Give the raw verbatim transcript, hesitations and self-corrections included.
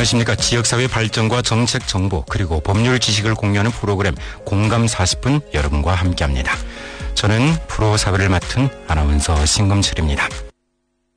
안녕하십니까. 지역사회 발전과 정책 정보 그리고 법률 지식을 공유하는 프로그램 공감 사십 분 여러분과 함께합니다. 저는 프로 사회를 맡은 아나운서 신금철입니다.